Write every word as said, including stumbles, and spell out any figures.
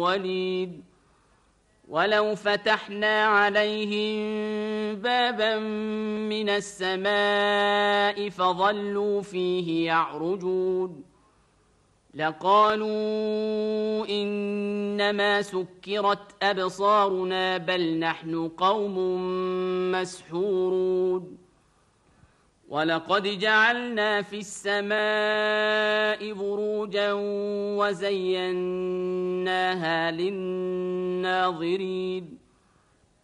وليد ولو فتحنا عليهم بابا من السماء فظلوا فيه يعرجون لقالوا إنما سكرت أبصارنا بل نحن قوم مسحورون ولقد جعلنا في السماء بروجا وزيناها للناظرين